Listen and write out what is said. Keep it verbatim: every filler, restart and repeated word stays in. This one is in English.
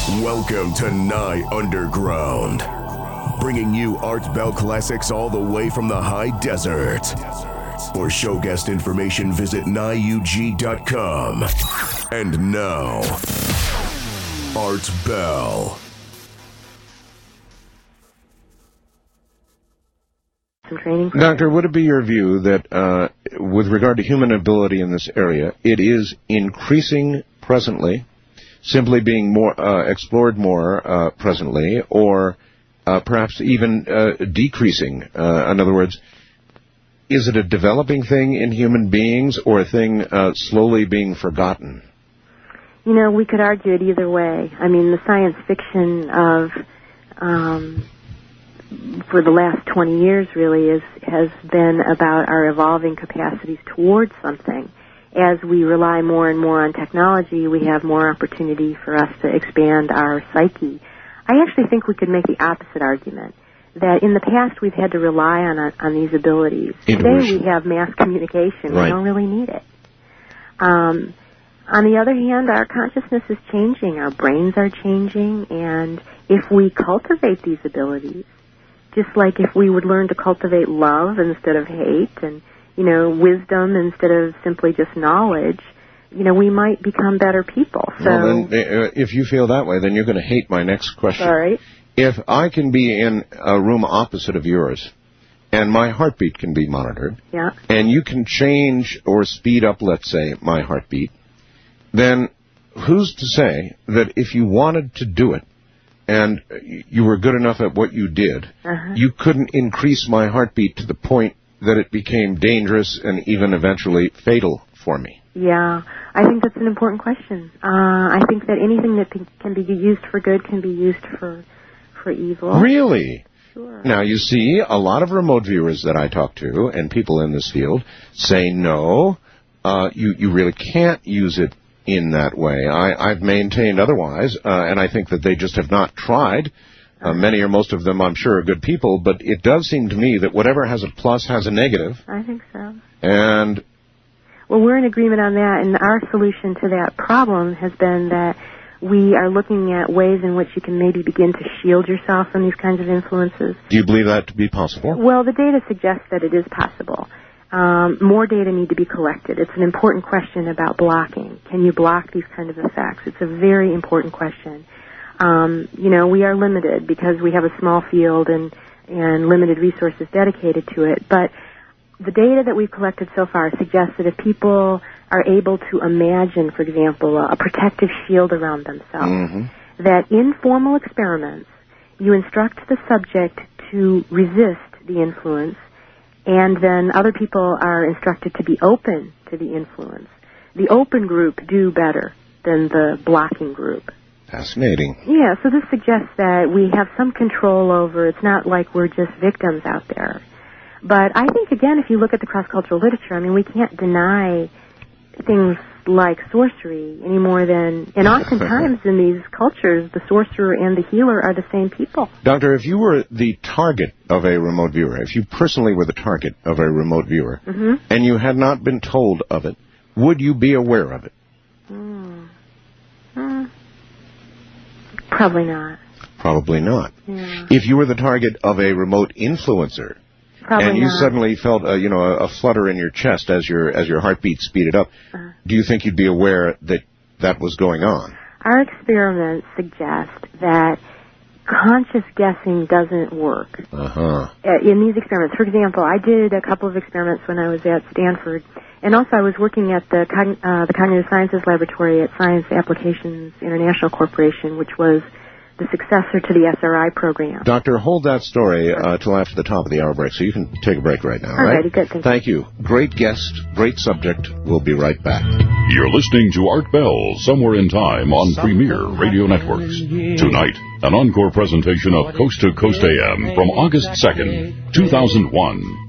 Welcome to Nye Underground, bringing you Art Bell classics all the way from the high desert. For show guest information, visit nye u g dot com. And now, Art Bell. Some training. Doctor, would it be your view that uh, with regard to human ability in this area, it is increasing presently, simply being more uh, explored more uh, presently, or uh, perhaps even uh, decreasing? Uh, in other words, is it a developing thing in human beings or a thing uh, slowly being forgotten? You know, we could argue it either way. I mean, the science fiction of... Um, for the last twenty years, really, is, has been about our evolving capacities towards something. As we rely more and more on technology, we have more opportunity for us to expand our psyche. I actually think we could make the opposite argument, that in the past we've had to rely on on these abilities. Today we have mass communication. Right. We don't really need it. Um, on the other hand, our consciousness is changing. Our brains are changing, and if we cultivate these abilities, just like if we would learn to cultivate love instead of hate, and, you know, wisdom instead of simply just knowledge, you know, we might become better people. So, well, then, uh, if you feel that way, then you're going to hate my next question. All right. If I can be in a room opposite of yours, and my heartbeat can be monitored, yeah, and you can change or speed up, let's say, my heartbeat, then who's to say that if you wanted to do it, and you were good enough at what you did, uh-huh. you couldn't increase my heartbeat to the point that it became dangerous and even eventually fatal for me? Yeah, I think that's an important question. Uh, I think that anything that can be used for good can be used for for evil. Really? Sure. Now, you see, a lot of remote viewers that I talk to, and people in this field, say no, uh, you, you really can't use it in that way. I, I've maintained otherwise, uh, and I think that they just have not tried. Uh, many or most of them, I'm sure, are good people, but it does seem to me that whatever has a plus has a negative. I think so. And... Well, we're in agreement on that, and our solution to that problem has been that we are looking at ways in which you can maybe begin to shield yourself from these kinds of influences. Do you believe that to be possible? Well, the data suggests that it is possible. Um, more data need to be collected. It's an important question about blocking. Can you block these kind of effects? It's a very important question. Um, you know, we are limited because we have a small field and, and limited resources dedicated to it. But the data that we've collected so far suggests that if people are able to imagine, for example, a, a protective shield around themselves, mm-hmm. that in formal experiments, you instruct the subject to resist the influence, and then other people are instructed to be open to the influence. The open group do better than the blocking group. Fascinating. Yeah, so this suggests that we have some control over, it's not like we're just victims out there. But I think, again, if you look at the cross-cultural literature, I mean, we can't deny things like sorcery any more than, and oftentimes in these cultures, the sorcerer and the healer are the same people. Doctor, if you were the target of a remote viewer, if you personally were the target of a remote viewer, mm-hmm. and you had not been told of it, would you be aware of it? Mm. Mm. Probably not. Probably not. Yeah. If you were the target of a remote influencer, Probably and you not. suddenly felt, a, you know, a, a flutter in your chest as your as your heartbeat speeded up, uh-huh. do you think you'd be aware that that was going on? Our experiments suggest that conscious guessing doesn't work uh-huh. in these experiments. For example, I did a couple of experiments when I was at Stanford, and also I was working at the Cogn- uh, the Cognitive Sciences Laboratory at Science Applications International Corporation, which was the successor to the S R I program. Doctor, hold that story uh, till after the top of the hour break, so you can take a break right now, All right? righty, good, thank, thank you. you. Great guest, great subject. We'll be right back. You're listening to Art Bell, Somewhere in Time, on Premier Radio Networks. Tonight, an encore presentation of Coast to Coast A M from August second, two thousand one.